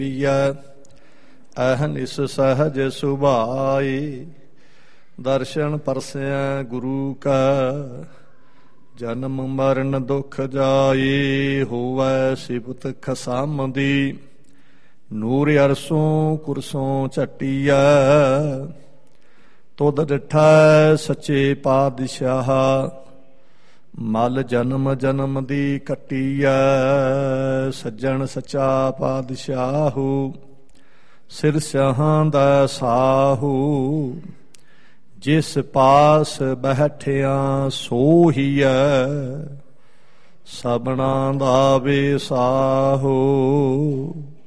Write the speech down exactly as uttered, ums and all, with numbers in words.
ਅਹਨਿਸ ਸਹਜ ਸੁਭਾਈ, ਦਰਸ਼ਨ ਪਰਸੈ ਗੁਰੂ ਕਾ। ਜਨਮ ਮਰਨ ਦੁਖ ਜਾਈ, ਹੋਵੈ ਸਿਫਤ ਖਸਮ ਦੀ। ਨੂਰ ਅਰਸੋਂ ਕੁਰਸੋਂ ਝਟੀਐ, ਤੁਧ ਡਿਠੈ ਸੱਚੇ ਪਾਤਸ਼ਾਹ। ਮਲ ਜਨਮ ਜਨਮ ਦੀ ਕੱਟੀਐ, ਸੱਜਣ ਸੱਚਾ ਪਾਤਸ਼ਾਹੂ। ਸਿਰ ਸਿਆਹਾਂ ਦਾ ਸਾਹੂ, ਜਿਸ ਪਾਸ ਬੈਠਿਆ ਸੋਹੀਐ। ਸਭਨਾ ਦਾ ਵੇ ਸਾਹੂ,